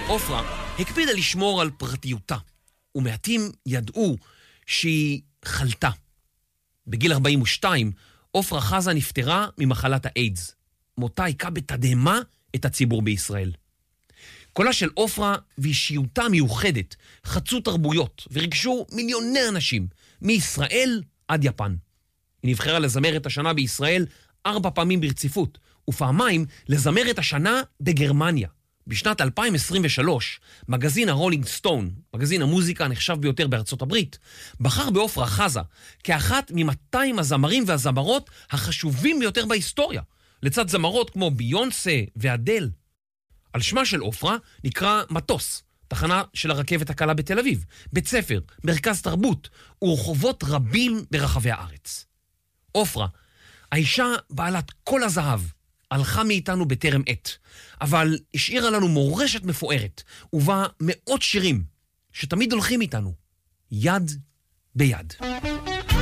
עופרה הקפידה לשמור על פרטיותה, ומעטים ידעו שהיא חלתה. בגיל 42, עופרה חזה נפטרה ממחלת האיידס. מותה היכה בתדהמה את הציבור בישראל. קולה של עופרה ואישיותה מיוחדת חצו תרבויות ורגשו מיליוני אנשים, מישראל עד יפן. היא נבחרה לזמרת השנה בישראל 4 פעמים ברציפות, ופעמיים לזמרת השנה בגרמניה. בשנת 2023, מגזין הרולינג סטון, מגזין המוזיקה הנחשב ביותר בארצות הברית, בחר בעופרה חזה כאחת מ-200 הזמרים והזמרות החשובים ביותר בהיסטוריה, לצד זמרות כמו ביונסה ואדל. על שמה של עופרה נקרא מטוס, תחנה של הרכבת הקלה בתל אביב, בית ספר, מרכז תרבות ורחובות רבים ברחבי הארץ. עופרה, האישה בעלת כל הזהב, הלכה מאיתנו בטרם עת, אבל השאירה לנו מורשת מפוארת, ובה מאות שירים שתמיד הולכים איתנו, יד ביד.